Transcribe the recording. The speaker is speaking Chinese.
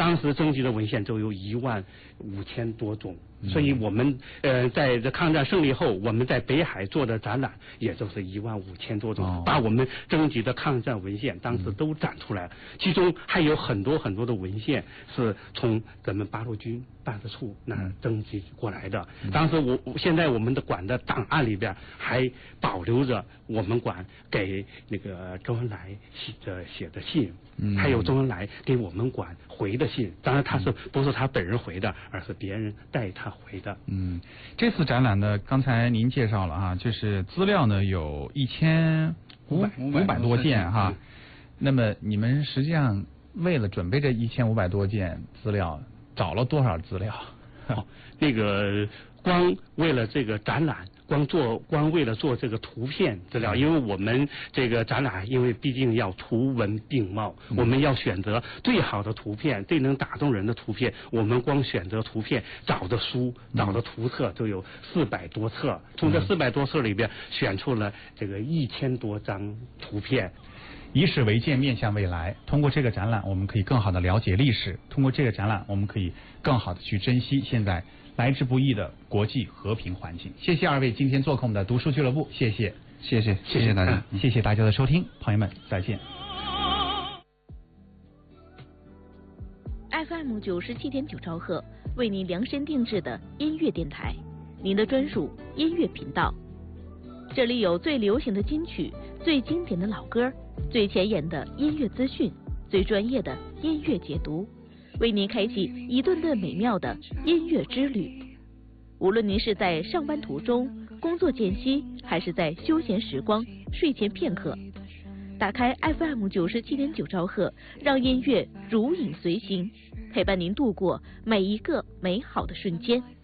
当时征集的文献就有15000多种。所以我们在这抗战胜利后，我们在北海做的展览也就是15000多种，把我们征集的抗战文献当时都展出来了。其中还有很多很多的文献是从咱们八路军办事处那征集过来的。当时现在我们的馆的档案里边还保留着我们馆给那个周恩来写的信，还有周恩来给我们馆回的信。当然他不是他本人回的，而是别人代他回的。 这次展览呢，刚才您介绍了啊，就是资料呢有1500多件哈。那么你们实际上为了准备这1500多件资料，找了多少资料？ 那个光为了这个展览，光为了做这个图片资料，因为我们这个展览，因为毕竟要图文并茂，我们要选择最好的图片，最能打动人的图片。我们光选择图片，找的图册就有400多册，从这400多册里边选出了这个1000多张图片。 以史为鉴，面向未来。通过这个展览，我们可以更好的了解历史；通过这个展览，我们可以更好的去珍惜现在来之不易的国际和平环境。谢谢二位今天做客我们的读书俱乐部，谢谢大家，谢谢大家的收听，朋友们再见。 FM 97.9兆赫为您量身定制的音乐电台，您的专属音乐频道。这里有最流行的金曲，最经典的老歌，最前沿的音乐资讯，最专业的音乐解读，为您开启一顿顿美妙的音乐之旅。无论您是在上班途中、工作间隙，还是在休闲时光、睡前片刻，打开 FM 97.9兆赫，让音乐如影随形，陪伴您度过每一个美好的瞬间。